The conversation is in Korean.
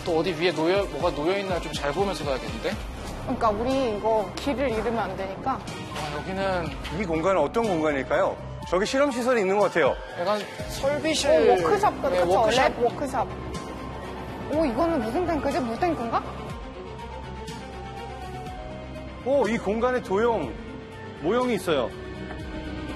또 어디 위에 뭐가 놓여있나 좀 잘 보면서 가야겠는데? 그러니까 우리 이거 길을 잃으면 안 되니까. 아, 여기는 이 공간은 어떤 공간일까요? 저기 실험시설이 있는 것 같아요. 약간 설비실. 워크샵 같은 네, 거. 워크샵. 랩 워크샵. 오, 이거는 무슨 탱크지? 물탱크인가? 이 공간에 도형 모형이 있어요.